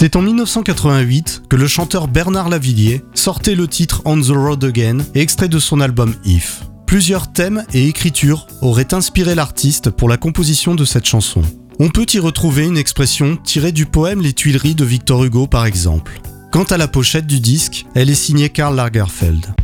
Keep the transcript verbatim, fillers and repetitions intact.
C'est en dix-neuf cent quatre-vingt-huit que le chanteur Bernard Lavilliers sortait le titre On the Road Again, extrait de son album If. Plusieurs thèmes et écritures auraient inspiré l'artiste pour la composition de cette chanson. On peut y retrouver une expression tirée du poème Les Tuileries de Victor Hugo par exemple. Quant à la pochette du disque, elle est signée Karl Lagerfeld.